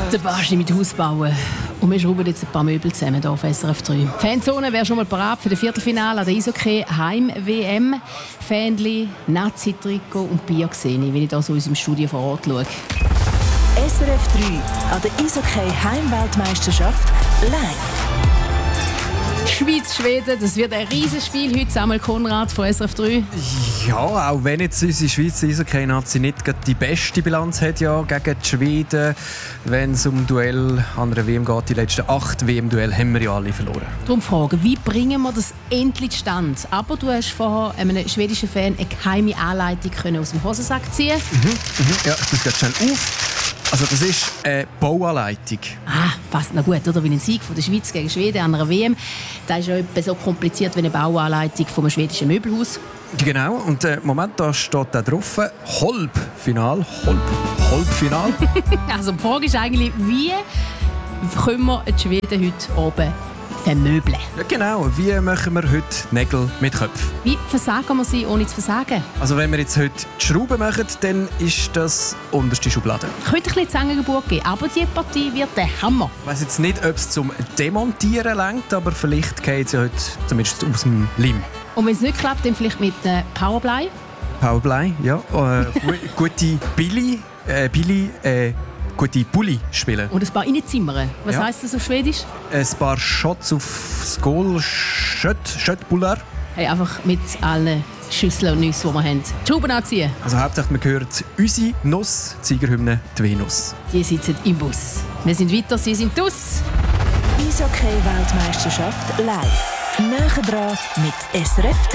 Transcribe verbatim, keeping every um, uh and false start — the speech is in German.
Der Basti mit Haus bauen. Und wir schrauben jetzt ein paar Möbel zusammen hier auf S R F drei. Fanzone wäre schon mal parat für das Viertelfinale an der Eishockey Heim-W M. Fähnli, Nazi-Trikot und Bier sehe ich, wenn ich hier so in unserem Studio vor Ort schaue. S R F drei an der Eishockey Heimweltmeisterschaft live. Schweiz-Schweden, das wird ein Riesenspiel heute. Samuel Konrad von S R F drei. Ja, auch wenn jetzt unsere Schweizer Eishockey-Nazi nicht die beste Bilanz hat ja, gegen die Schweden, wenn es um Duell an einer W M geht. Die letzten acht W M-Duelle haben wir ja alle verloren. Darum fragen, wie bringen wir das endlich zustande? Aber du hast vorher einem schwedischen Fan eine geheime Anleitung aus dem Hosensack ziehen. Mhm, mhm. Ja, ich muss ganz schnell auf. Also das ist eine Bauanleitung. Ah, passt noch gut, oder? Wie ein Sieg von der Schweiz gegen Schweden an einer W M. Das ist ja etwa so kompliziert wie eine Bauanleitung vom schwedischen Möbelhaus. Genau, und im äh, Moment da steht da drauf Holb-Final. Holb. Holb-Final. Also die Frage ist eigentlich, wie können wir die Schweden heute oben vermöbeln? Ja, genau, wie machen wir heute Nägel mit Köpfen? Wie versagen wir sie, ohne zu versagen? Also wenn wir jetzt heute die Schrauben machen, dann ist das unterste Schublade. Ich könnte ein bisschen Zangengeburt geben, aber die Partie wird der Hammer. Ich weiss jetzt nicht, ob es zum Demontieren reicht, aber vielleicht geht es ja heute zumindest aus dem Leim. Und wenn es nicht klappt, dann vielleicht mit äh, Powerblei? Powerblei, ja. Äh, gute Billy, äh, Billy, äh, gute Bulli spielen. Und ein paar reinzimmern. Was Ja. heisst das auf Schwedisch? Ein paar Shots aufs Goal, Schött, Schöttbuller. Hey, einfach mit allen Schüsseln und Nüssen, die wir haben. Die Schrauben anziehen. Also hauptsächlich, man hört unsere Nuss, die Siegerhymne, die Venus. Die sitzen im Bus. Wir sind weiter, sie sind aus. Eishockey Weltmeisterschaft live. Näher dran mit S R F drei.